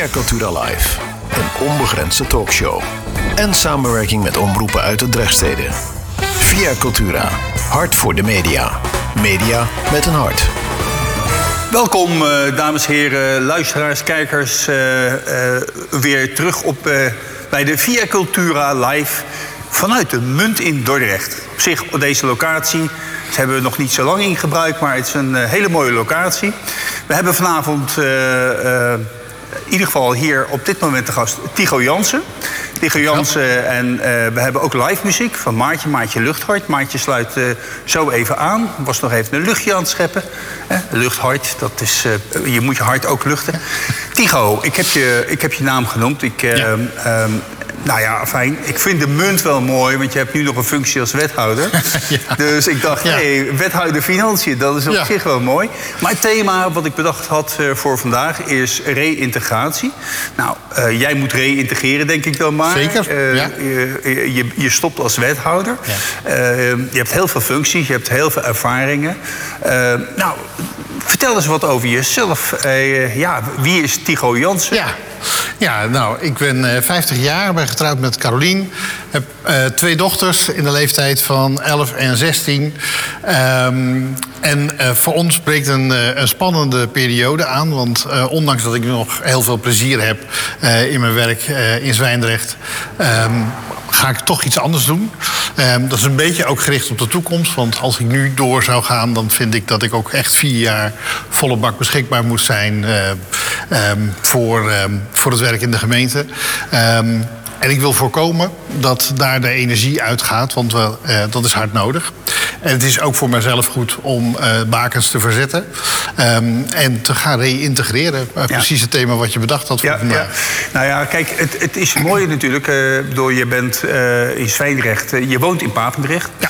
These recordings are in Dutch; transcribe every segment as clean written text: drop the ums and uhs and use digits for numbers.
Via Cultura Live, een onbegrensde talkshow. En samenwerking met omroepen uit de Drechtsteden. Via Cultura, hart voor de media. Media met een hart. Welkom, dames en heren, luisteraars, kijkers. Weer terug bij de Via Cultura Live vanuit de Munt in Dordrecht. Op zich, op deze locatie, dat hebben we nog niet zo lang in gebruik, maar het is een hele mooie locatie. We hebben vanavond in ieder geval hier op dit moment de gast Tycho Jansen. Tycho Jansen en we hebben ook live muziek van Maartje Luchthart. Maartje sluit zo even aan. Was nog even een luchtje aan het scheppen. Luchthart, dat is, je moet je hart ook luchten. Tycho, ik heb je naam genoemd. Nou ja, fijn. Ik vind de Munt wel mooi, want je hebt nu nog een functie als wethouder. Ja. Dus ik dacht, wethouder financiën, dat is op zich wel mooi. Maar het thema wat ik bedacht had voor vandaag is reïntegratie. Nou, jij moet reïntegreren, denk ik dan maar. Zeker, je stopt als wethouder. Ja. Je hebt heel veel functies, je hebt heel veel ervaringen. Nou, vertel eens wat over jezelf. Wie is Tycho Jansen? Ja, nou, ik ben 50 jaar, ben getrouwd met Carolien. Heb 2 dochters in de leeftijd van 11 en 16. Voor ons breekt een spannende periode aan. Want ondanks dat ik nog heel veel plezier heb in mijn werk in Zwijndrecht, ga ik toch iets anders doen. Dat is een beetje ook gericht op de toekomst. Want als ik nu door zou gaan, dan vind ik dat ik ook echt 4 jaar volle bak beschikbaar moet zijn voor het werk in de gemeente. En ik wil voorkomen dat daar de energie uitgaat, want dat is hard nodig. En het is ook voor mezelf goed om bakens te verzetten en te gaan reïntegreren. Precies het thema wat je bedacht had voor vandaag. Ja. Nou ja, kijk, het is mooi natuurlijk. Je bent in Zwijndrecht, je woont in Papendrecht. Ja.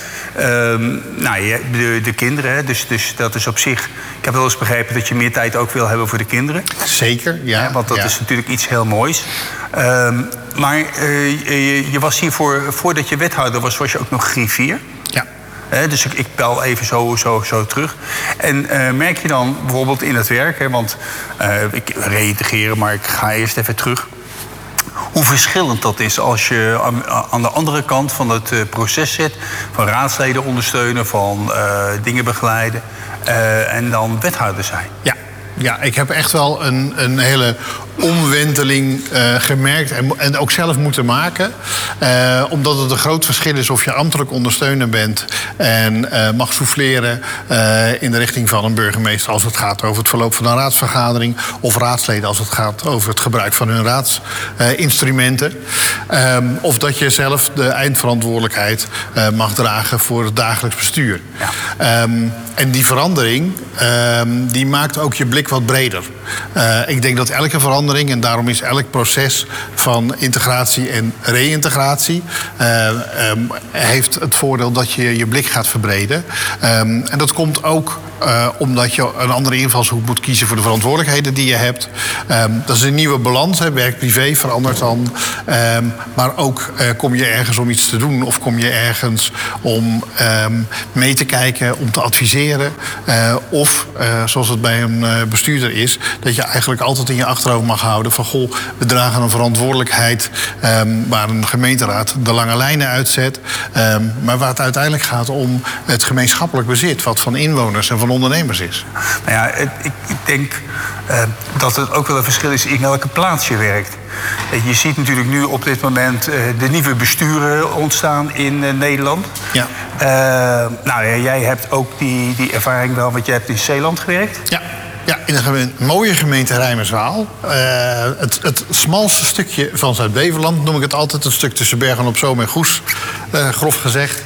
De kinderen, hè, dus dat is op zich. Ik heb wel eens begrepen dat je meer tijd ook wil hebben voor de kinderen. Zeker, ja. Want dat is natuurlijk iets heel moois. Maar je was hier voordat je wethouder was je ook nog griffier. Ja. Dus ik bel even zo terug. En merk je dan bijvoorbeeld in het werk, hè, want ik reïntegreren, maar ik ga eerst even terug. Hoe verschillend dat is als je aan de andere kant van het proces zit, van raadsleden ondersteunen, van dingen begeleiden en dan wethouder zijn. Ja, ik heb echt wel een hele omwenteling gemerkt en ook zelf moeten maken. Omdat het een groot verschil is of je ambtelijk ondersteuner bent en mag souffleren in de richting van een burgemeester als het gaat over het verloop van een raadsvergadering, of raadsleden als het gaat over het gebruik van hun raadsinstrumenten. Of dat je zelf de eindverantwoordelijkheid mag dragen voor het dagelijks bestuur. Ja. En die verandering die maakt ook je blik wat breder. Ik denk dat elke verandering, en daarom is elk proces van integratie en reïntegratie, heeft het voordeel dat je je blik gaat verbreden. En dat komt ook omdat je een andere invalshoek moet kiezen voor de verantwoordelijkheden die je hebt. Dat is een nieuwe balans. Werk-privé verandert dan. Maar ook kom je ergens om iets te doen, of kom je ergens om mee te kijken, om te adviseren. Of, zoals het bij een bestuurder is, dat je eigenlijk altijd in je achterhoofd mag houden van, goh, we dragen een verantwoordelijkheid waar een gemeenteraad de lange lijnen uitzet. Maar waar het uiteindelijk gaat om het gemeenschappelijk bezit, wat van inwoners en van ondernemers is. Nou ja, ik denk dat het ook wel een verschil is in welke plaats je werkt. Je ziet natuurlijk nu op dit moment de nieuwe besturen ontstaan in Nederland. Ja. Jij hebt ook die ervaring wel, want je hebt in Zeeland gewerkt. Ja, in een mooie gemeente Rijmerswaal. Het smalste stukje van Zuid-Beveland noem ik het altijd. Een stuk tussen Bergen-op-Zoom en Goes, grof gezegd.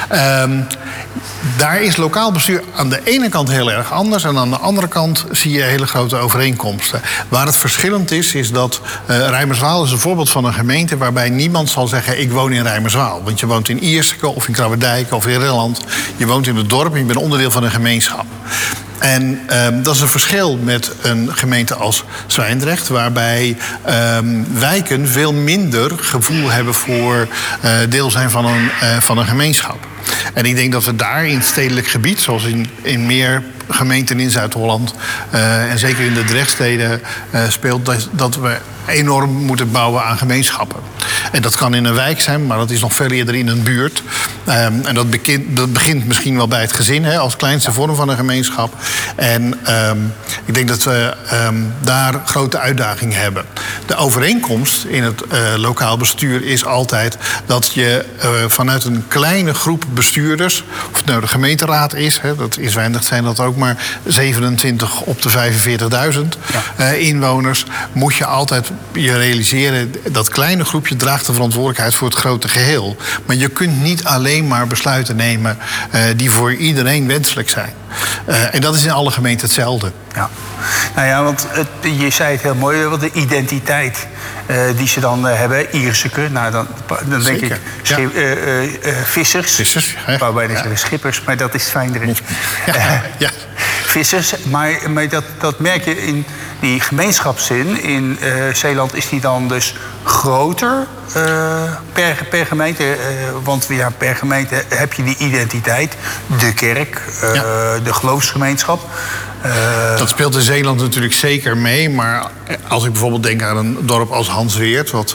Daar is lokaal bestuur aan de ene kant heel erg anders, en aan de andere kant zie je hele grote overeenkomsten. Waar het verschillend is dat Rijmerswaal is een voorbeeld van een gemeente waarbij niemand zal zeggen, ik woon in Rijmerswaal. Want je woont in Ierseke of in Krabberdijk of in Rilland. Je woont in het dorp en je bent onderdeel van een gemeenschap. En dat is een verschil met een gemeente als Zwijndrecht, waarbij wijken veel minder gevoel hebben voor deel zijn van een gemeenschap. En ik denk dat we daar in het stedelijk gebied, zoals in meer gemeenten in Zuid-Holland... en zeker in de Drechtsteden speelt dat we enorm moeten bouwen aan gemeenschappen. En dat kan in een wijk zijn, maar dat is nog veel eerder in een buurt. En dat begint misschien wel bij het gezin, als kleinste vorm van een gemeenschap. En ik denk dat we daar grote uitdagingen hebben. De overeenkomst in het lokaal bestuur is altijd dat je vanuit een kleine groep bestuurders, of het nou de gemeenteraad is, dat is weinig, zijn dat ook maar 27 op de 45.000 inwoners, moet je altijd je realiseren dat kleine groepje draagt de verantwoordelijkheid voor het grote geheel. Maar je kunt niet alleen maar besluiten nemen die voor iedereen wenselijk zijn. En dat is in alle gemeenten hetzelfde. Ja. Nou ja, want je zei het heel mooi, wat de identiteit die ze dan hebben, Ierseke, nou dan denk ik vissers. Vissers, ik wou bijna zeggen schippers, maar dat is fijner. Ja. Vissers, maar dat merk je in die gemeenschapszin. In Zeeland is die dan dus groter per gemeente. Want per gemeente heb je die identiteit. De kerk, de geloofsgemeenschap. Dat speelt in Zeeland natuurlijk zeker mee. Maar als ik bijvoorbeeld denk aan een dorp als Hansweert, wat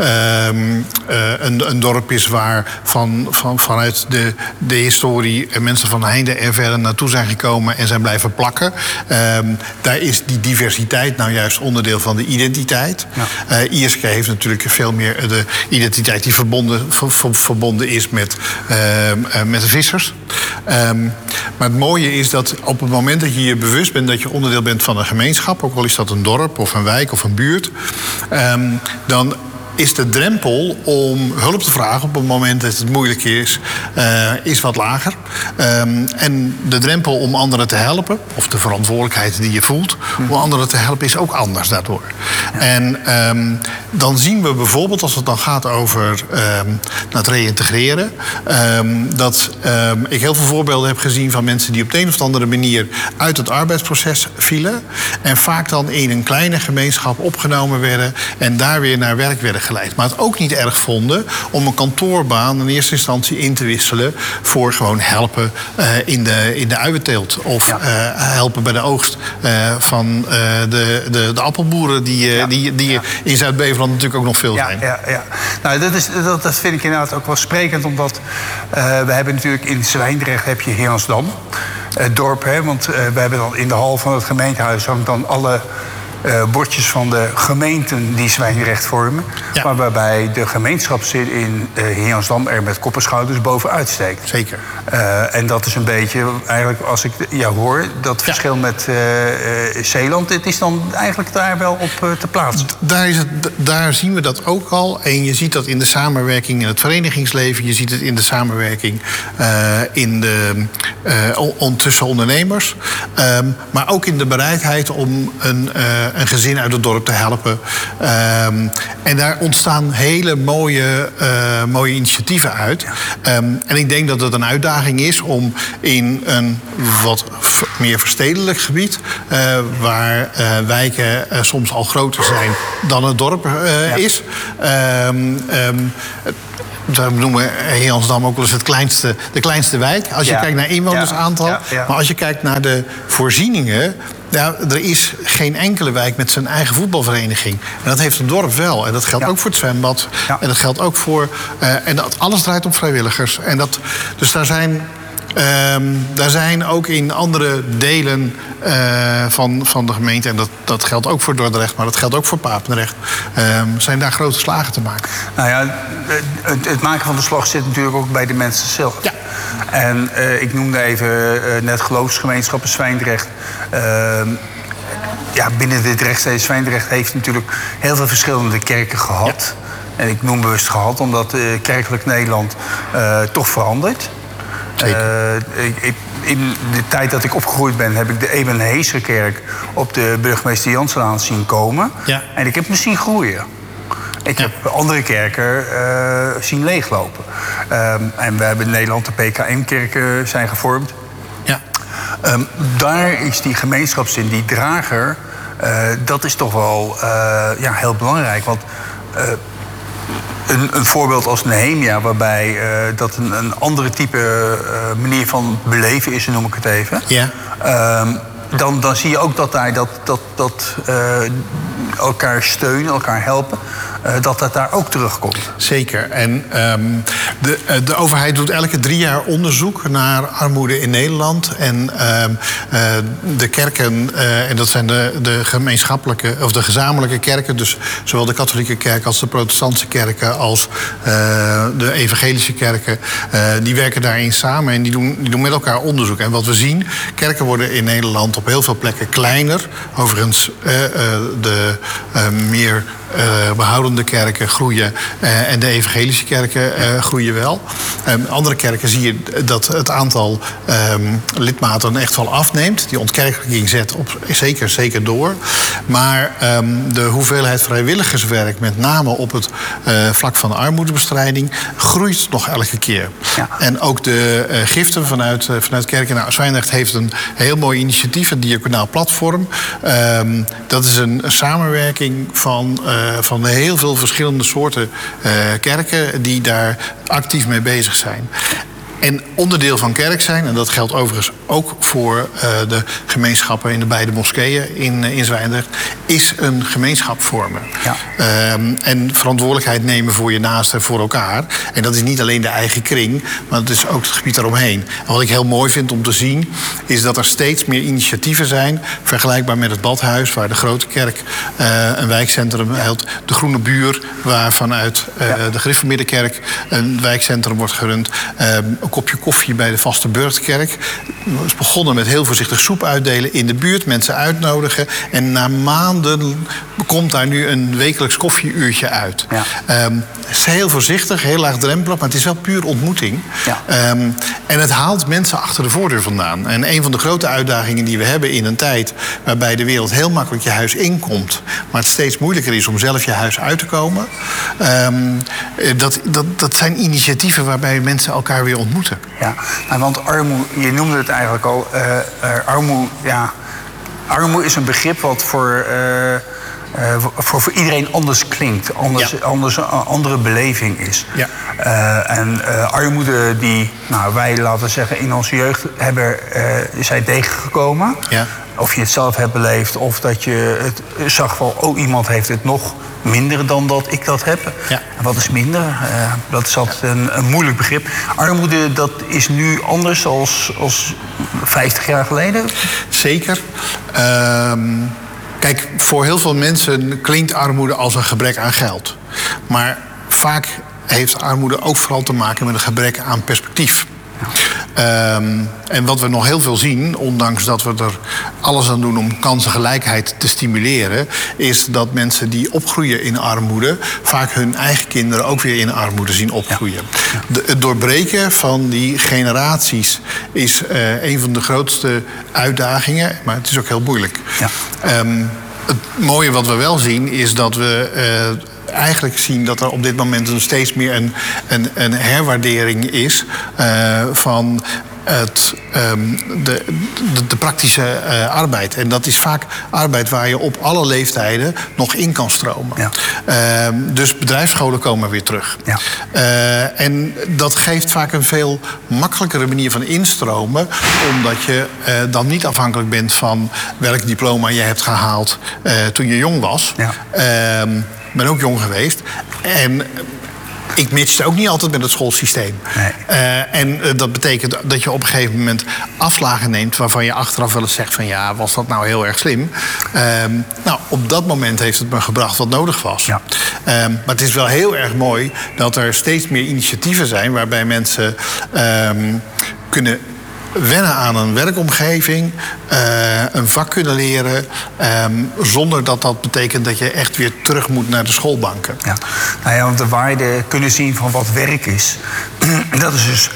een dorp is waar vanuit de historie mensen van heinde en verre naartoe zijn gekomen en zijn blijven plakken. Daar is die diversiteit nou juist onderdeel van de identiteit. Ja. Ierseke heeft natuurlijk veel meer de identiteit die verbonden is met de vissers. Maar het mooie is dat op het moment dat je je bewust bent dat je onderdeel bent van een gemeenschap, ook al is dat een dorp of een wijk of een buurt, dan is de drempel om hulp te vragen op het moment dat het moeilijk is wat lager. En de drempel om anderen te helpen, of de verantwoordelijkheid die je voelt om anderen te helpen, is ook anders daardoor. Ja. En dan zien we bijvoorbeeld, als het dan gaat over het reïntegreren, dat ik heel veel voorbeelden heb gezien van mensen die op de een of andere manier uit het arbeidsproces vielen en vaak dan in een kleine gemeenschap opgenomen werden en daar weer naar werk werden geleid. Maar het ook niet erg vonden om een kantoorbaan in eerste instantie in te wisselen voor gewoon helpen in de uienteelt. Of helpen bij de oogst van de appelboeren die in Zuid-Beveland natuurlijk ook nog veel zijn. Ja. Nou, dat vind ik inderdaad ook wel sprekend, omdat we hebben natuurlijk in Zwijndrecht heb je Heeransdam, het dorp. Want we hebben dan in de hal van het gemeentehuis hangt dan alle bordjes van de gemeenten die Zwijndrecht vormen. Ja. Maar waarbij de gemeenschapszin in Heeransdam er met kop en schouders bovenuit steekt. Zeker. En dat is een beetje, eigenlijk als ik jou hoor, dat verschil met Zeeland, het is dan eigenlijk daar wel op te plaatsen. Daar zien we dat ook al. En je ziet dat in de samenwerking in het verenigingsleven. Je ziet het in de samenwerking tussen ondernemers. Maar ook in de bereidheid om een gezin uit het dorp te helpen. En daar ontstaan hele mooie initiatieven uit. En ik denk dat het een uitdaging is om in een wat meer verstedelijk gebied, waar wijken soms al groter zijn dan het dorp is. We noemen Heeransdam ook wel eens de kleinste wijk. Als je kijkt naar inwonersaantal. Maar als je kijkt naar de voorzieningen. Ja, er is geen enkele wijk met zijn eigen voetbalvereniging. En dat heeft een dorp wel. En dat geldt ook voor het zwembad. Ja. En dat geldt ook voor. En alles draait op vrijwilligers. En dus daar zijn ook in andere delen van de gemeente, en dat geldt ook voor Dordrecht, maar dat geldt ook voor Papendrecht, zijn daar grote slagen te maken. Nou ja, het maken van de slag zit natuurlijk ook bij de mensen zelf. Ja. En ik noemde even net geloofsgemeenschappen Zwijndrecht. Binnen de Drechtsteden Zwijndrecht heeft natuurlijk heel veel verschillende kerken gehad. Ja. En ik noem bewust gehad, omdat kerkelijk Nederland toch verandert. In de tijd dat ik opgegroeid ben, heb ik de Ebeneezerkerk op de Burgemeester Jansenlaan zien komen. Ja. En ik heb me zien groeien. Ik heb andere kerken zien leeglopen. En we hebben in Nederland de PKM-kerken zijn gevormd. Ja. Daar is die gemeenschapszin, die drager, dat is toch wel heel belangrijk. Want een voorbeeld als Nehemia, waarbij dat een andere type manier van beleven is, noem ik het even. Ja. Dan zie je ook dat daar elkaar steunen, elkaar helpen, dat daar ook terugkomt. Zeker. En de overheid doet elke 3 jaar onderzoek naar armoede in Nederland. En de kerken, en dat zijn de gemeenschappelijke of de gezamenlijke kerken, dus zowel de katholieke kerk als de protestantse kerken als de evangelische kerken, die werken daarin samen en die doen met elkaar onderzoek. En wat we zien, kerken worden in Nederland op heel veel plekken kleiner. Overigens, de meer behoudende kerken groeien en de evangelische kerken groeien wel. Andere kerken zie je dat het aantal lidmaten echt wel afneemt. Die ontkerkelijking zet zeker door. Maar de hoeveelheid vrijwilligerswerk, met name op het vlak van armoedebestrijding, groeit nog elke keer. Ja. En ook de giften vanuit kerken. Nou, Zwijndrecht heeft een heel mooi initiatief, een diaconaal platform. Dat is een samenwerking van heel veel verschillende soorten kerken die daar actief mee bezig zijn. En onderdeel van kerk zijn, en dat geldt overigens ook voor de gemeenschappen in de beide moskeeën in Zwijndrecht, is een gemeenschap vormen. Ja. En verantwoordelijkheid nemen voor je naasten, voor elkaar. En dat is niet alleen de eigen kring, maar het is ook het gebied daaromheen. En wat ik heel mooi vind om te zien, is dat er steeds meer initiatieven zijn, vergelijkbaar met het Badhuis, waar de Grote Kerk een wijkcentrum helpt. De Groene Buur, waar vanuit de Gereformeerde Kerk een wijkcentrum wordt gerund. Een kopje koffie bij de Vaste Burchtkerk. Het is begonnen met heel voorzichtig soep uitdelen in de buurt, mensen uitnodigen. En na maanden komt daar nu een wekelijks koffieuurtje uit. Ja. Het is heel voorzichtig, heel laagdrempelig, maar het is wel puur ontmoeting. Ja. En het haalt mensen achter de voordeur vandaan. En een van de grote uitdagingen die we hebben in een tijd waarbij de wereld heel makkelijk je huis inkomt, maar het steeds moeilijker is om zelf je huis uit te komen. Dat zijn initiatieven waarbij mensen elkaar weer ontmoeten. Ja, want armoede, je noemde het eigenlijk al. Armoede is een begrip wat voor iedereen anders klinkt. Anders een andere beleving is. Ja. Armoede die wij, laten we zeggen, in onze jeugd zijn tegengekomen. Ja. Of je het zelf hebt beleefd, of dat je het zag van, iemand heeft het nog minder dan dat ik dat heb. Ja. En wat is minder? Dat is altijd een moeilijk begrip. Armoede, dat is nu anders als 50 jaar geleden? Zeker. Kijk, voor heel veel mensen klinkt armoede als een gebrek aan geld. Maar vaak heeft armoede ook vooral te maken met een gebrek aan perspectief. En wat we nog heel veel zien, ondanks dat we er alles aan doen om kansengelijkheid te stimuleren, is dat mensen die opgroeien in armoede vaak hun eigen kinderen ook weer in armoede zien opgroeien. Ja. Het doorbreken van die generaties is een van de grootste uitdagingen, maar het is ook heel moeilijk. Ja. Het mooie wat we wel zien is dat we eigenlijk zien dat er op dit moment steeds meer een herwaardering is van de praktische arbeid. En dat is vaak arbeid waar je op alle leeftijden nog in kan stromen. Ja. Dus bedrijfsscholen komen weer terug. Ja. En dat geeft vaak een veel makkelijkere manier van instromen, omdat je dan niet afhankelijk bent van welk diploma je hebt gehaald toen je jong was. Ja. Ik ben ook jong geweest. En ik matchte ook niet altijd met het schoolsysteem. Nee. En dat betekent dat je op een gegeven moment afslagen neemt waarvan je achteraf wel eens zegt van ja, was dat nou heel erg slim? Op dat moment heeft het me gebracht wat nodig was. Ja. Maar het is wel heel erg mooi dat er steeds meer initiatieven zijn waarbij mensen kunnen wennen aan een werkomgeving, een vak kunnen leren, zonder dat dat betekent dat je echt weer terug moet naar de schoolbanken. Ja. Want de waarde kunnen zien van wat werk is, dat is dus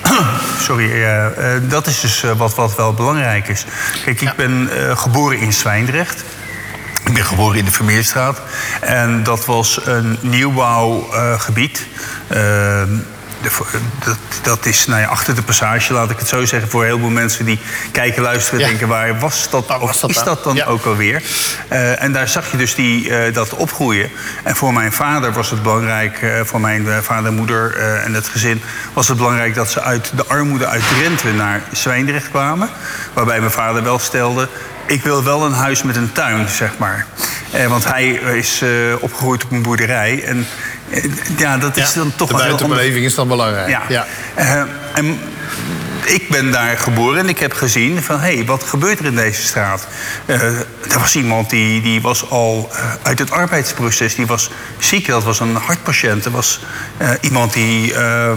dat is dus wat wel belangrijk is. Kijk, ik ben geboren in Zwijndrecht. Ik ben geboren in de Vermeerstraat. En dat was een nieuwbouwgebied. dat is achter de passage, laat ik het zo zeggen, voor een heleboel mensen die kijken, luisteren, denken, waar was dat? Of is dat dan ook alweer? En daar zag je dus dat opgroeien. En voor mijn vader was het belangrijk, voor mijn vader en moeder en het gezin, was het belangrijk dat ze uit de armoede uit Drenthe naar Zwijndrecht kwamen. Waarbij mijn vader wel stelde, ik wil wel een huis met een tuin, zeg maar. Want hij is opgegroeid op een boerderij. En dat is dan toch wel de buitenbeleving is dan belangrijk. Ja. En ik ben daar geboren en ik heb gezien van, wat gebeurt er in deze straat? Er was iemand die was al uit het arbeidsproces, die was ziek, dat was een hartpatiënt. Er was iemand die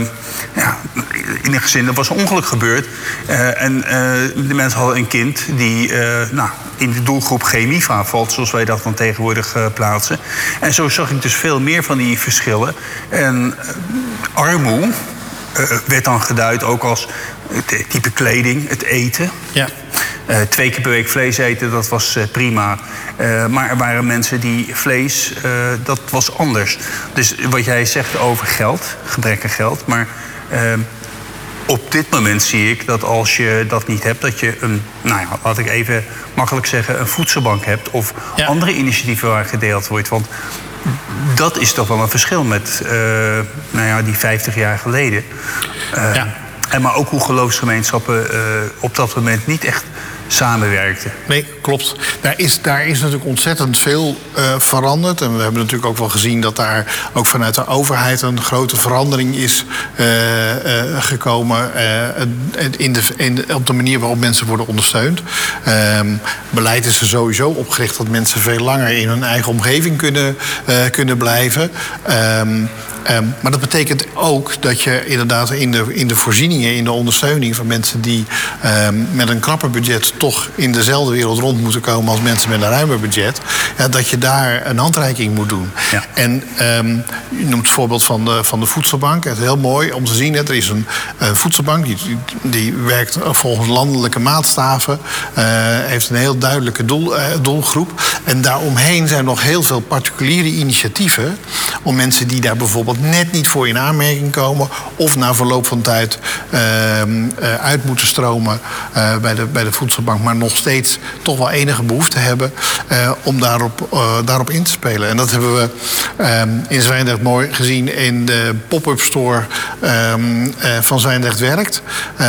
in een gezin, er was een ongeluk gebeurd. En de mensen hadden een kind die in de doelgroep GEMIVA valt, zoals wij dat dan tegenwoordig plaatsen. En zo zag ik dus veel meer van die verschillen. En armoede werd dan geduid ook als het type kleding, het eten. Ja. 2 keer per week vlees eten, dat was prima. Maar er waren mensen die vlees, dat was anders. Dus wat jij zegt over geld, gebrek aan geld. Maar op dit moment zie ik dat als je dat niet hebt, dat je laat ik even makkelijk zeggen, een voedselbank hebt. Of andere initiatieven waar gedeeld wordt. Want dat is toch wel een verschil met die 50 jaar geleden. Maar ook hoe geloofsgemeenschappen op dat moment niet echt samenwerkten. Nee, klopt. Daar is natuurlijk ontzettend veel veranderd. En we hebben natuurlijk ook wel gezien dat daar ook vanuit de overheid een grote verandering is gekomen op de manier waarop mensen worden ondersteund. Beleid is er sowieso opgericht dat mensen veel langer in hun eigen omgeving kunnen blijven. Maar dat betekent ook dat je inderdaad in de voorzieningen, in de ondersteuning van mensen die met een knapper budget toch in dezelfde wereld rond moeten komen als mensen met een ruimer budget, dat je daar een handreiking moet doen. Ja. En je noemt het voorbeeld van de voedselbank. Het is heel mooi om te zien. Er is een voedselbank die werkt volgens landelijke maatstaven, heeft een heel duidelijke doelgroep. En daaromheen zijn nog heel veel particuliere initiatieven om mensen die daar bijvoorbeeld net niet voor in aanmerking komen of na verloop van tijd uit moeten stromen bij de voedselbank, maar nog steeds toch wel enige behoefte hebben om daarop in te spelen. En dat hebben we in Zwijndrecht mooi gezien in de pop-up store van Zwijndrecht Werkt.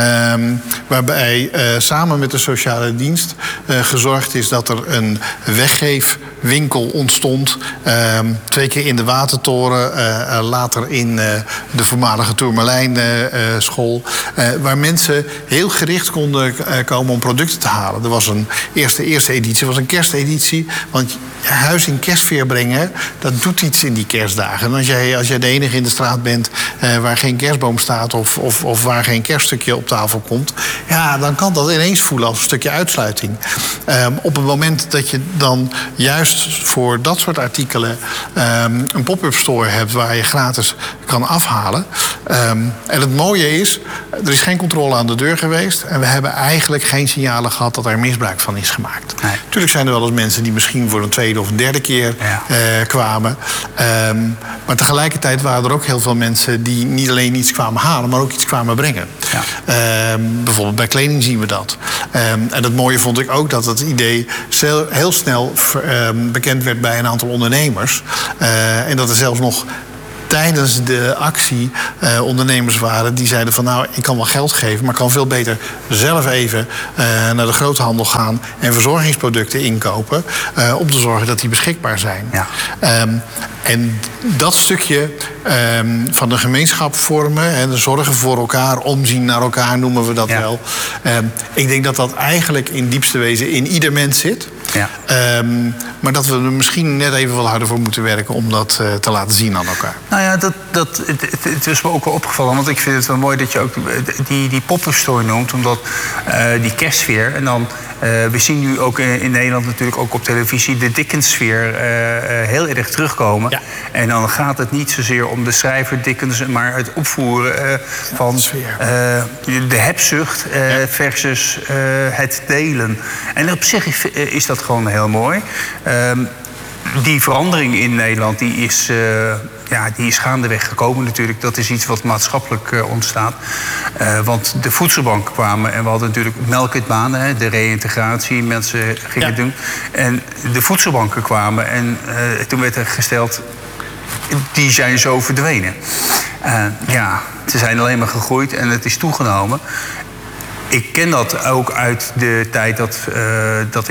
Waarbij samen met de sociale dienst gezorgd is dat er een weggeefwinkel ontstond. 2 keer in de Watertoren, later in de voormalige Tourmalijn school. Waar mensen heel gericht konden komen om producten te halen. Er was een eerste editie, was een kersteditie. Want huis in kerstsfeer brengen, dat doet iets in die kerstdagen. En als jij de enige in de straat bent waar geen kerstboom staat of waar geen kerststukje op tafel komt, dan kan dat ineens voelen als een stukje uitsluiting. Op het moment dat je dan juist voor dat soort artikelen een pop-up store hebt waar je gratis kan afhalen. En het mooie is, er is geen controle aan de deur geweest en we hebben eigenlijk geen signalen gehad dat er misbruik van is gemaakt. Nee. Tuurlijk zijn er wel eens mensen die misschien voor een 2e of een 3e keer kwamen. Maar tegelijkertijd waren er ook heel veel mensen die niet alleen iets kwamen halen, maar ook iets kwamen brengen. Ja. Bijvoorbeeld bij kleding zien we dat. En het mooie vond ik ook dat het idee heel snel bekend werd bij een aantal ondernemers. En dat er zelfs nog tijdens de actie ondernemers waren die zeiden van ik kan wel geld geven, maar ik kan veel beter zelf even naar de groothandel gaan en verzorgingsproducten inkopen om te zorgen dat die beschikbaar zijn. Ja. En dat stukje van de gemeenschap vormen en de zorgen voor elkaar, omzien naar elkaar noemen we dat wel. Ik denk dat dat eigenlijk in diepste wezen in ieder mens zit. Ja. Maar dat we er misschien net even wat harder voor moeten werken om dat te laten zien aan elkaar. Nou ja, het is me ook wel opgevallen. Want ik vind het wel mooi dat je ook die pop-up store noemt. Omdat die kerstsfeer. En dan, we zien nu ook in Nederland natuurlijk ook op televisie de Dickens-sfeer heel erg terugkomen. Ja. En dan gaat het niet zozeer om de schrijver Dickens, maar het opvoeren van de hebzucht versus het delen. En op zich is dat gewoon heel mooi. die verandering in Nederland die is gaandeweg gekomen natuurlijk. Dat is iets wat maatschappelijk ontstaat. Want de voedselbanken kwamen en we hadden natuurlijk melkbanen, de reïntegratie, mensen gingen doen. En de voedselbanken kwamen en toen werd er gesteld, die zijn zo verdwenen. Ze zijn alleen maar gegroeid en het is toegenomen. Ik ken dat ook uit de tijd dat ik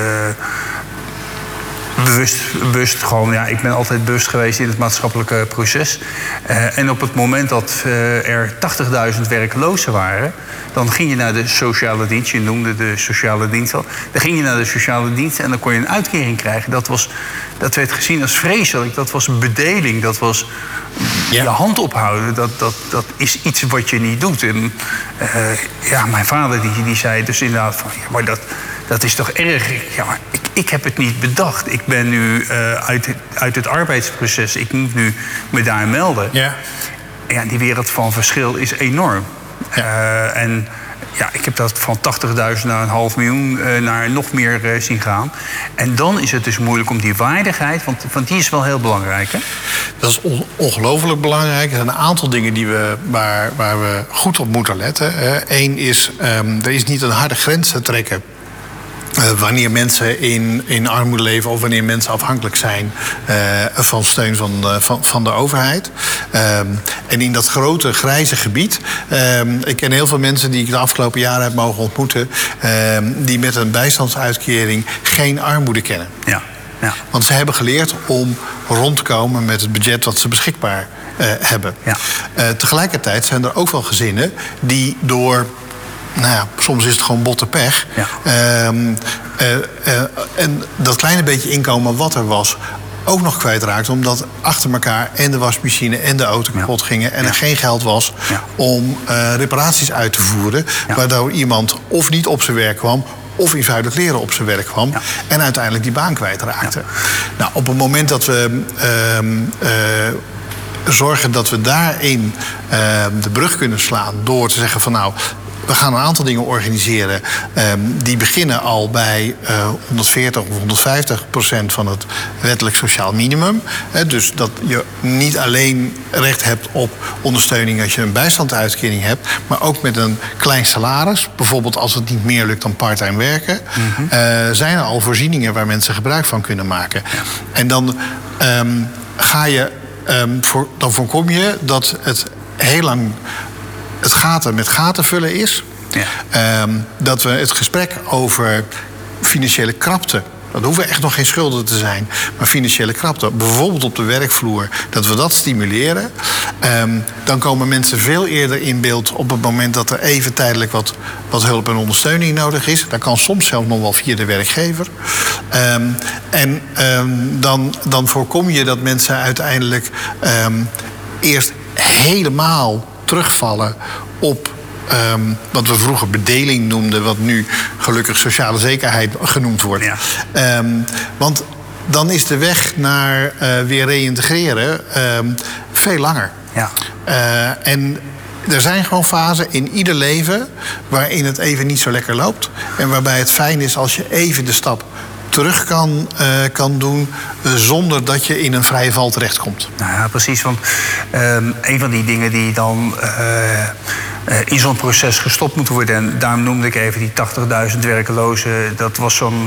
bewust gewoon... Ja, ik ben altijd bewust geweest in het maatschappelijke proces. En op het moment dat er 80.000 werklozen waren, dan ging je naar de sociale dienst. Je noemde de sociale dienst al. Dan ging je naar de sociale dienst en dan kon je een uitkering krijgen. Dat werd gezien als vreselijk. Dat was bedeling. Dat was je hand ophouden. Dat is iets wat je niet doet. En mijn vader die zei dus inderdaad van... Ja, maar dat is toch erg? Ja, maar ik heb het niet bedacht. Ik ben nu uit het arbeidsproces. Ik moet nu me daar melden. Ja. Ja, die wereld van verschil is enorm. En ik heb dat van 80.000 naar 500.000 naar nog meer zien gaan. En dan is het dus moeilijk om die waardigheid... want die is wel heel belangrijk, hè? Dat is ongelooflijk belangrijk. Er zijn een aantal dingen waar we goed op moeten letten. Eén is, er is niet een harde grens te trekken... wanneer mensen in armoede leven of wanneer mensen afhankelijk zijn van steun van de overheid. En in dat grote grijze gebied, ik ken heel veel mensen die ik de afgelopen jaren heb mogen ontmoeten, die met een bijstandsuitkering geen armoede kennen. Ja. Ja. Want ze hebben geleerd om rond te komen met het budget dat ze beschikbaar hebben. Ja. Tegelijkertijd zijn er ook wel gezinnen die door... soms is het gewoon botte pech. Ja. En dat kleine beetje inkomen wat er was... ook nog kwijtraakt, omdat achter elkaar... en de wasmachine en de auto kapot gingen... en er geen geld was om reparaties uit te voeren... waardoor iemand of niet op zijn werk kwam... of eenvoudig leren op zijn werk kwam... en uiteindelijk die baan kwijtraakte. Ja. Nou, op het moment dat we... zorgen dat we daarin de brug kunnen slaan... door te zeggen van we gaan een aantal dingen organiseren. Die beginnen al bij 140 of 150% van het wettelijk sociaal minimum. Dus dat je niet alleen recht hebt op ondersteuning als je een bijstandsuitkering hebt, maar ook met een klein salaris. Bijvoorbeeld als het niet meer lukt dan parttime werken. Mm-hmm. Zijn er al voorzieningen waar mensen gebruik van kunnen maken. Ja. En dan dan voorkom je dat het heel lang het gaten met gaten vullen is. Ja. Dat we het gesprek over financiële krapte... dat hoeven echt nog geen schulden te zijn... maar financiële krapte, bijvoorbeeld op de werkvloer... dat we dat stimuleren. Dan komen mensen veel eerder in beeld... op het moment dat er even tijdelijk wat hulp en ondersteuning nodig is. Dat kan soms zelfs nog wel via de werkgever. Dan voorkom je dat mensen uiteindelijk... eerst helemaal terugvallen op wat we vroeger bedeling noemden... wat nu gelukkig sociale zekerheid genoemd wordt. Ja. Want dan is de weg naar weer reïntegreren veel langer. Ja. En er zijn gewoon fasen in ieder leven... waarin het even niet zo lekker loopt... en waarbij het fijn is als je even de stap terug kan doen... zonder dat je in een vrije val terechtkomt. Nou ja, precies. Want een van die dingen die dan in zo'n proces gestopt moeten worden... en daarom noemde ik even die 80.000 werkelozen... dat was zo'n...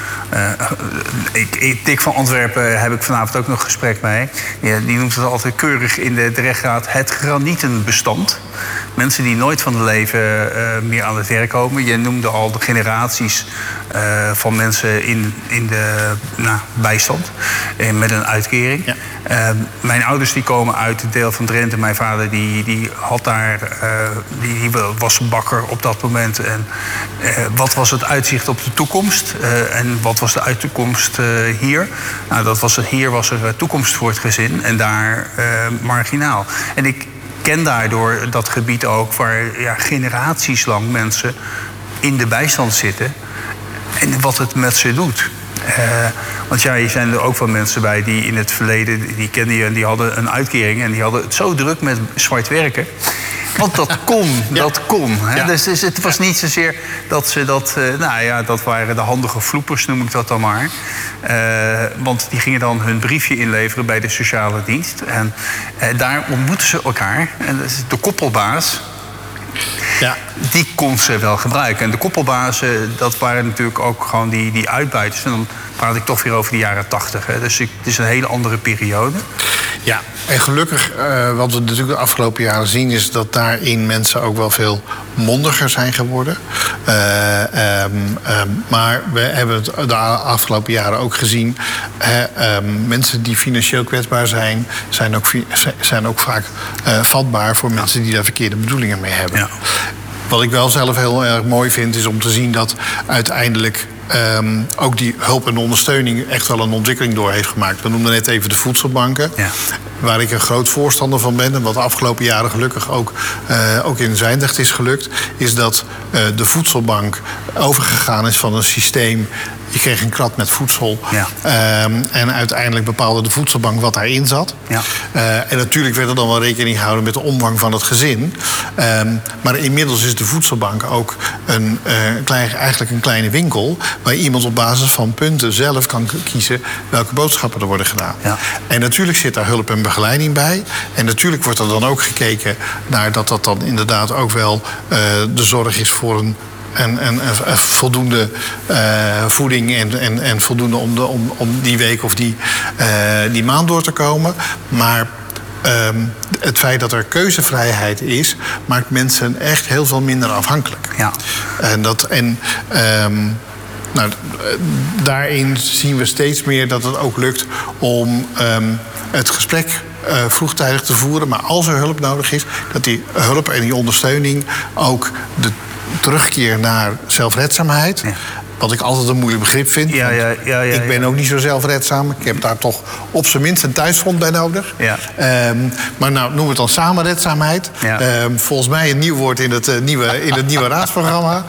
Dick van Antwerpen heb ik vanavond ook nog gesprek mee. Die noemt het altijd keurig in de rechtsraad het granietenbestand. Mensen die nooit van het leven meer aan het werk komen. Je noemde al de generaties van mensen in de bijstand. Met een uitkering. Ja. Mijn ouders die komen uit het deel van Drenthe. Mijn vader die had daar... die was bakker op dat moment. En wat was het uitzicht op de toekomst? En wat was de uitkomst hier? Nou, hier was er toekomst voor het gezin. En daar marginaal. En ik ken daardoor dat gebied ook... waar generaties lang mensen in de bijstand zitten... en wat het met ze doet. Want je zijn er ook wel mensen bij die in het verleden... die kende je en die hadden een uitkering... en die hadden het zo druk met zwart werken... Want dat kon. Hè? Ja. Dus het was niet zozeer dat ze dat... dat waren de handige vloepers, noem ik dat dan maar. Want die gingen dan hun briefje inleveren bij de sociale dienst. En daar ontmoetten ze elkaar. En dat is de koppelbaas... Ja. Die kon ze wel gebruiken. En de koppelbazen, dat waren natuurlijk ook gewoon die uitbuiters. En dan praat ik toch weer over de jaren 80. Hè. Dus het is een hele andere periode. Ja, en gelukkig, wat we natuurlijk de afgelopen jaren zien... is dat daarin mensen ook wel veel mondiger zijn geworden. Maar we hebben het de afgelopen jaren ook gezien... mensen die financieel kwetsbaar zijn ook vaak vatbaar... voor mensen die daar verkeerde bedoelingen mee hebben. Ja. Wat ik wel zelf heel erg mooi vind, is om te zien dat uiteindelijk... ook die hulp en ondersteuning echt wel een ontwikkeling door heeft gemaakt. We noemden net even de voedselbanken. Ja. Waar ik een groot voorstander van ben... en wat de afgelopen jaren gelukkig ook in Zwijndrecht is gelukt... is dat de voedselbank overgegaan is van een systeem... Je kreeg een krat met voedsel. Ja. En uiteindelijk bepaalde de voedselbank wat daarin zat. Ja. En natuurlijk werd er dan wel rekening gehouden met de omvang van het gezin. Maar inmiddels is de voedselbank ook eigenlijk een kleine winkel... waar iemand op basis van punten zelf kan kiezen welke boodschappen er worden gedaan. Ja. En natuurlijk zit daar hulp en begeleiding bij. En natuurlijk wordt er dan ook gekeken naar dat dan inderdaad ook wel de zorg is voor een voldoende voeding en voldoende om die week of die maand door te komen. Maar het feit dat er keuzevrijheid is, maakt mensen echt heel veel minder afhankelijk. Ja. Daarin zien we steeds meer dat het ook lukt om het gesprek vroegtijdig te voeren. Maar als er hulp nodig is, dat die hulp en die ondersteuning ook de terugkeer naar zelfredzaamheid. Ja. Wat ik altijd een moeilijk begrip vind. Ik ben ook niet zo zelfredzaam. Ik heb daar toch op zijn minst een thuisfront bij nodig. Ja. Maar nou, noem het dan samenredzaamheid. Ja. Volgens mij een nieuw woord in het nieuwe raadsprogramma.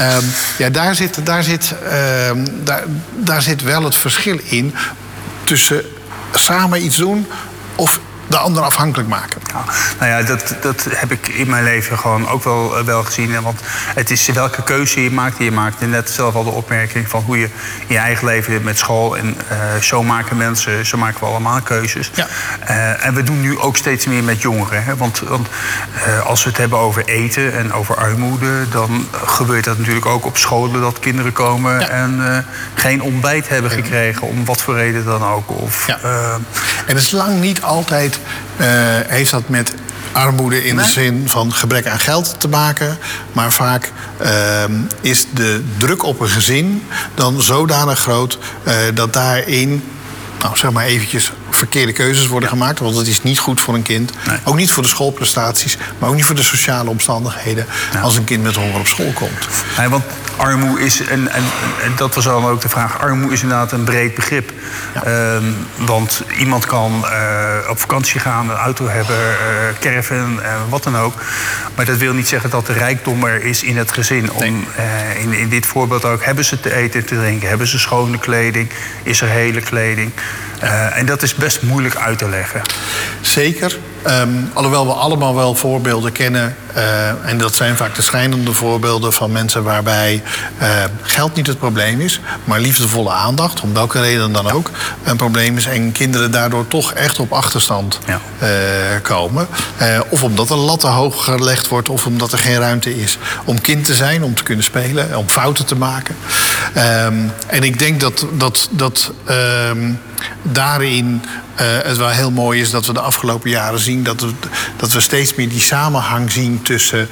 Daar zit wel het verschil in tussen samen iets doen of de ander afhankelijk maken. Dat heb ik in mijn leven gewoon ook wel gezien. Want het is welke keuze je maakt. Je maakt net zelf al de opmerking van hoe je in je eigen leven met school... en zo maken we allemaal keuzes. Ja. En we doen nu ook steeds meer met jongeren. Hè? Want als we het hebben over eten en over armoede... dan gebeurt dat natuurlijk ook op scholen dat kinderen komen... en geen ontbijt hebben gekregen, om wat voor reden dan ook. En het is lang niet altijd... heeft dat met armoede in de zin van gebrek aan geld te maken. Maar vaak is de druk op een gezin dan zodanig groot... dat daarin, zeg maar eventjes, verkeerde keuzes worden gemaakt. Want het is niet goed voor een kind. Nee. Ook niet voor de schoolprestaties. Maar ook niet voor de sociale omstandigheden... als een kind met honger op school komt. Nee, want armoede is, en dat was dan ook de vraag... armoede is inderdaad een breed begrip. Ja. Want iemand kan op vakantie gaan, een auto hebben... caravan, wat dan ook. Maar dat wil niet zeggen dat de rijkdom er is in het gezin. In dit voorbeeld ook, hebben ze te eten en te drinken? Hebben ze schone kleding? Is er hele kleding? En dat is best moeilijk uit te leggen. Zeker. Alhoewel we allemaal wel voorbeelden kennen... en dat zijn vaak de schrijnende voorbeelden van mensen... waarbij geld niet het probleem is... maar liefdevolle aandacht, om welke reden dan ook... een probleem is en kinderen daardoor toch echt op achterstand komen. Of omdat een lat te hoog gelegd wordt... of omdat er geen ruimte is om kind te zijn, om te kunnen spelen... om fouten te maken. En ik denk dat daarin... het wel heel mooi is dat we de afgelopen jaren zien... dat we steeds meer die samenhang zien tussen...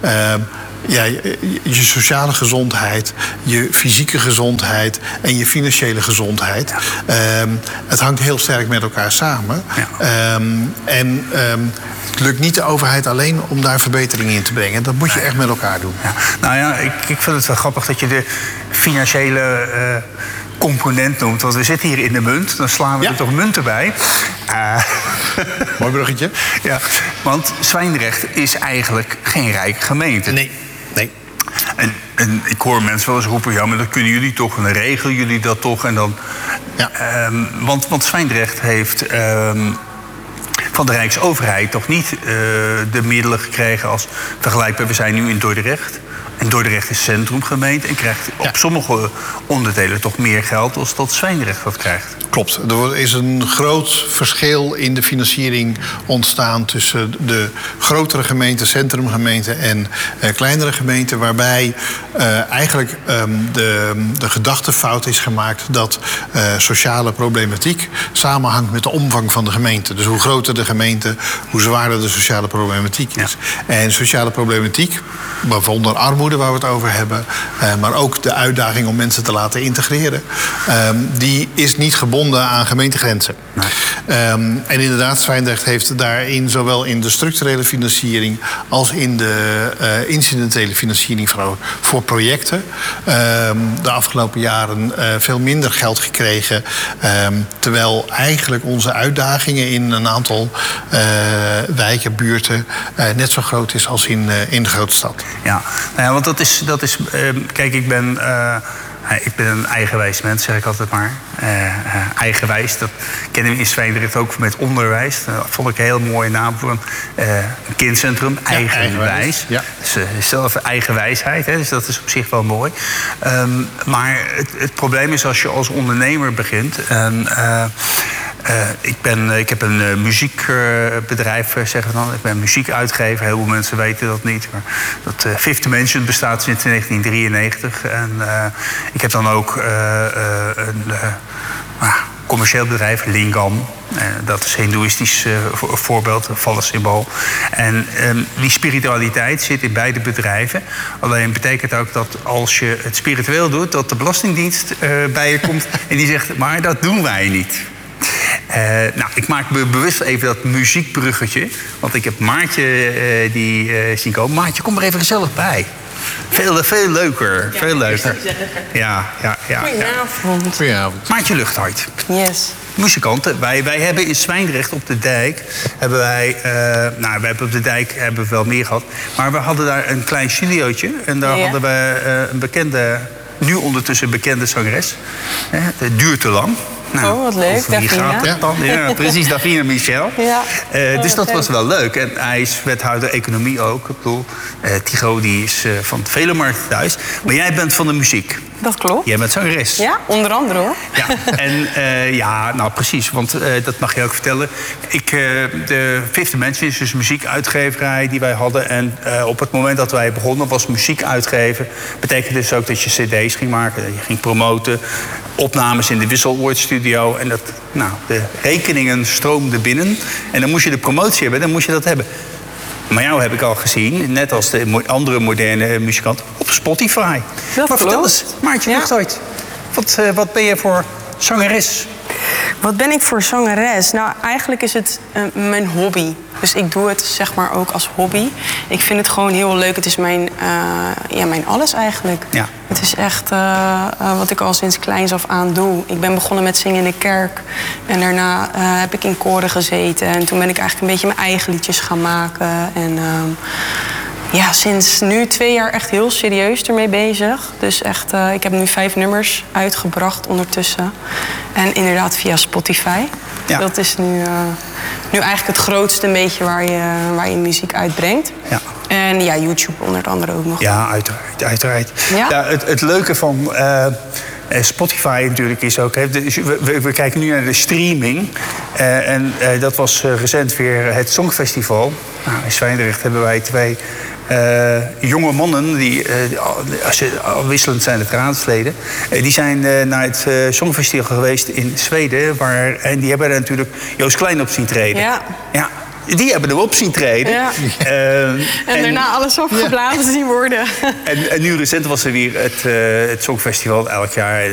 je sociale gezondheid, je fysieke gezondheid... en je financiële gezondheid. Het hangt heel sterk met elkaar samen. Ja. Het lukt niet de overheid alleen om daar verbeteringen in te brengen. Dat moet je echt met elkaar doen. Ja. Ik vind het wel grappig dat je de financiële... component noemt, want we zitten hier in de munt. Dan slaan we er toch munten bij. Mooi bruggetje. Ja, want Zwijndrecht is eigenlijk geen rijke gemeente. Nee. En ik hoor mensen wel eens roepen... ja, maar dat kunnen jullie toch en dan regelen jullie dat toch. En dan, want Zwijndrecht heeft van de Rijksoverheid toch niet de middelen gekregen als vergelijkbaar. We zijn nu in Dordrecht. En Dordrecht is centrumgemeente en krijgt op sommige onderdelen toch meer geld als dat Zwijndrecht dat krijgt. Klopt. Er is een groot verschil in de financiering ontstaan tussen de grotere gemeenten, centrumgemeenten en kleinere gemeenten, waarbij eigenlijk de gedachtefout is gemaakt dat sociale problematiek samenhangt met de omvang van de gemeente. Dus hoe groter de gemeente, hoe zwaarder de sociale problematiek is. Ja. En sociale problematiek, waaronder armoede waar we het over hebben, maar ook de uitdaging om mensen te laten integreren, die is niet gebonden aan gemeentegrenzen. Nee. En inderdaad, Zwijndrecht heeft daarin zowel in de structurele financiering als in de incidentele financiering voor projecten de afgelopen jaren veel minder geld gekregen. Terwijl eigenlijk onze uitdagingen in een aantal wijken, buurten net zo groot is als in de grote stad. Ja, nou ja, want dat is kijk, ik ben een eigenwijs mens, zeg ik altijd maar. Eigenwijs, dat kennen we in Zwijndrecht ook met onderwijs. Dat vond ik een heel mooie naam voor een kindcentrum. Eigenwijs. Ja. Dus zelf eigenwijsheid, hè, dus dat is op zich wel mooi. Maar het probleem is als je als ondernemer begint. Ik heb een muziekbedrijf, zeggen we dan. Ik ben muziekuitgever. Heel veel mensen weten dat niet. Maar dat Fifth Dimension bestaat sinds 1993. En ik heb dan ook een commercieel bedrijf, Lingam. Dat is een hindoeïstisch voorbeeld, een vallensymbool. En die spiritualiteit zit in beide bedrijven. Alleen betekent ook dat als je het spiritueel doet, dat de Belastingdienst bij je komt en die zegt, maar dat doen wij niet. Ik maak me bewust even dat muziekbruggetje. Want ik heb Maartje die zien komen. Maartje, kom er even gezellig bij. Veel leuker. Ja, veel leuker. Ja. Goedenavond. Maartje Luchthart. Yes. Muzikanten. Wij hebben in Zwijndrecht op de dijk. Op de dijk hebben we wel meer gehad. Maar we hadden daar een klein studiootje. En daar hadden we een bekende, nu ondertussen bekende zangeres. Het duurt te lang. Nou, wat leuk, Davina. Ja, precies, Davina Michel. Ja. Dus dat was wel leuk. En hij is wethouder economie ook. Ik bedoel, Tigo die is van het Veluwemarkt thuis. Maar jij bent van de muziek. Dat klopt. Jij bent zangeres. Ja, onder andere hoor. Ja, en precies, want dat mag je ook vertellen. De Fifth Dimension is dus een muziekuitgeverij die wij hadden. En op het moment dat wij begonnen was muziek uitgeven. Betekende dus ook dat je cd's ging maken, dat je ging promoten. Opnames in de Wisseloord-studio. En de rekeningen stroomden binnen. En dan moest je de promotie hebben, dan moest je dat hebben. Maar jou heb ik al gezien, net als de andere moderne muzikant, op Spotify. Maar vertel eens, Maartje Luchthart, wat ben je voor zangeres? Wat ben ik voor zangeres? Nou, eigenlijk is het mijn hobby. Dus ik doe het zeg maar ook als hobby. Ik vind het gewoon heel leuk. Het is mijn alles eigenlijk. Ja. Het is echt wat ik al sinds kleins af aan doe. Ik ben begonnen met zingen in de kerk. En daarna heb ik in koren gezeten. En toen ben ik eigenlijk een beetje mijn eigen liedjes gaan maken. En sinds nu 2 jaar echt heel serieus ermee bezig. Dus echt, ik heb nu 5 nummers uitgebracht ondertussen. En inderdaad via Spotify. Ja. Dat is nu eigenlijk het grootste een beetje waar je muziek uitbrengt. Ja. En YouTube onder andere ook nog. Ja, uiteraard. Ja? Het leuke van Spotify natuurlijk is ook... We kijken nu naar de streaming. Dat was recent weer het Songfestival. Nou, in Zwijndrecht hebben wij 2... jonge mannen, die wisselend zijn het raadsleden... die zijn naar het Songfestival geweest in Zweden... en die hebben er natuurlijk Joost Klein op zien treden. Ja. Die hebben hem op zien treden. Ja. En daarna alles opgeblazen zien worden. En nu recent was er weer het Songfestival elk jaar.